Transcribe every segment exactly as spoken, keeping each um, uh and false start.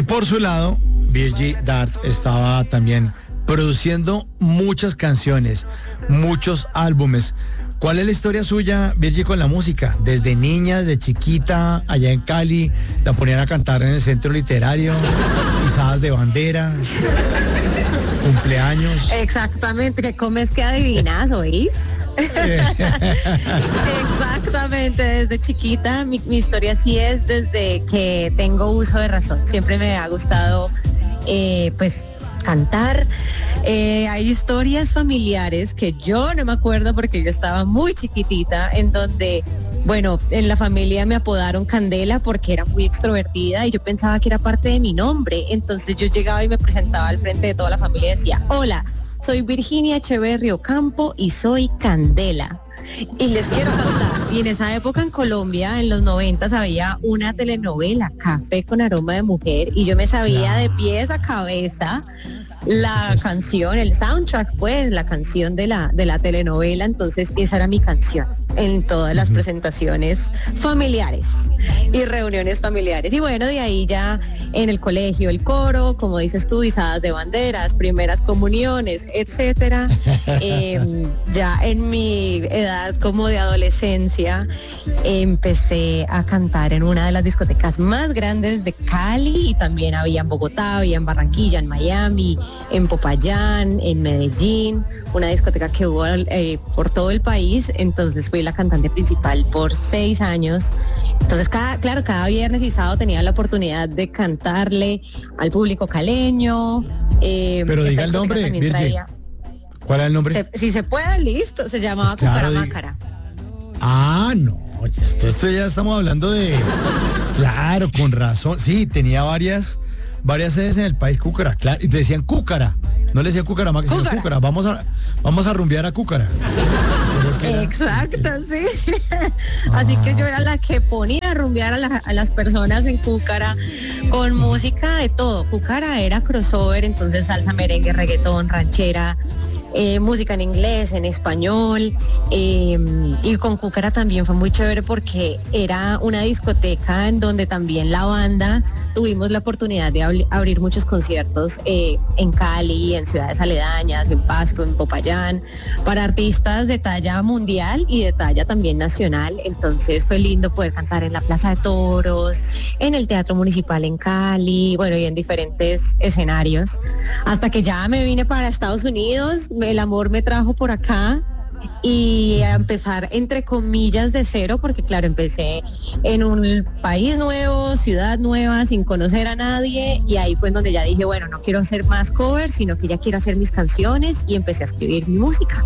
por su lado, Virgie Dart estaba también produciendo muchas canciones, muchos álbumes. ¿Cuál es la historia suya, Virgie, con la música? Desde niña, desde chiquita, allá en Cali, la ponían a cantar en el centro literario, izadas de bandera, cumpleaños. Exactamente, que comes que adivinas, ¿oís? Exactamente, desde chiquita, mi, mi historia sí es desde que tengo uso de razón. Siempre me ha gustado, eh, pues, cantar. Eh, hay historias familiares que yo no me acuerdo porque yo estaba muy chiquitita, en donde, bueno, en la familia me apodaron Candela porque era muy extrovertida y yo pensaba que era parte de mi nombre. Entonces yo llegaba y me presentaba al frente de toda la familia y decía: hola, soy Virginia Echeverri Ocampo y soy Candela. Y les quiero contar, y en esa época en Colombia, en los noventas, había una telenovela, Café con aroma de mujer, y yo me sabía de pies a cabeza la canción, el soundtrack, pues, la canción de la, de la telenovela. Entonces esa era mi canción en todas las presentaciones familiares y reuniones familiares. Y bueno, de ahí ya en el colegio el coro, como dices tú, izadas de banderas, primeras comuniones, etcétera. Eh, ya en mi edad como de adolescencia empecé a cantar en una de las discotecas más grandes de Cali, y también había en Bogotá, había en Barranquilla, en Miami, en Popayán, en Medellín, una discoteca que hubo eh, por todo el país. Entonces fui la cantante principal por seis años. Entonces, cada, claro, cada viernes y sábado tenía la oportunidad de cantarle al público caleño. Eh, Pero diga el nombre, Virgie. Traía... ¿Cuál es el nombre? Se, si se puede, listo. Se llamaba pues claro, Cucaramácara. Ah, no, esto, esto ya estamos hablando de... Claro, con razón. Sí, tenía varias... varias sedes en el país, Cúcara, claro, y te decían Cúcara, no le decían Cucaramaca, sino Cúcara, vamos a, vamos a rumbear a Cúcara. Era, exacto, sí. Así ah, que yo era la que ponía a rumbear a, la, a las personas en Cúcara con música de todo. Cúcara era crossover, entonces salsa, merengue, reggaetón, ranchera, eh, música en inglés, en español, eh, y con Cúcara también fue muy chévere porque era una discoteca en donde también la banda tuvimos la oportunidad de ab- abrir muchos conciertos eh, en Cali, en ciudades aledañas, en Pasto, en Popayán, para artistas de talla mundial y de talla también nacional. Entonces fue lindo poder cantar en la Plaza de Toros, en el Teatro Municipal en Cali, bueno, y en diferentes escenarios, hasta que ya me vine para Estados Unidos. El amor me trajo por acá y a empezar entre comillas de cero, porque claro, empecé en un país nuevo, ciudad nueva, sin conocer a nadie, y ahí fue en donde ya dije, bueno, no quiero hacer más covers, sino que ya quiero hacer mis canciones, y empecé a escribir mi música.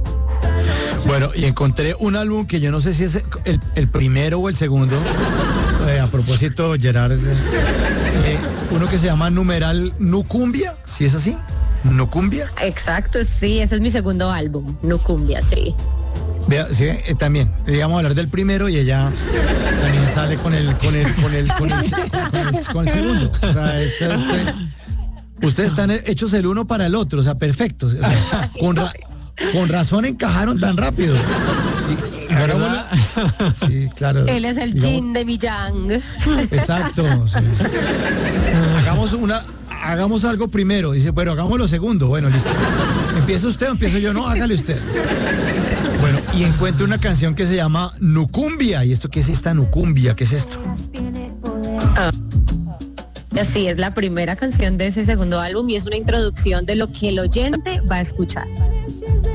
Bueno, y encontré un álbum que yo no sé si es el, el primero o el segundo, eh, a propósito, Gerard, eh, uno que se llama Numeral Nucumbia, ¿sí es así? ¿Nucumbia? Exacto, sí, ese es mi segundo álbum, Nucumbia, sí. Vea, sí, eh, también, íbamos a hablar del primero y ella también sale con el, con el, con el, con el, con el, con el segundo. O sea, este, este, ustedes están hechos el uno para el otro, o sea, perfectos. O sea, con, ra, con razón encajaron tan rápido. Sí, ¿verdad? Sí, claro. Él es el digamos, yin de mi yang. Exacto. Sí. Hagamos una... hagamos algo primero, dice, pero hagamos lo segundo, bueno, listo. ¿Empieza usted o empiezo yo? No, hágale usted. Bueno, y encuentro una canción que se llama Nucumbia. ¿Y esto qué es esta Nucumbia? ¿Qué es esto? Ah, así es la primera canción de ese segundo álbum y es una introducción de lo que el oyente va a escuchar.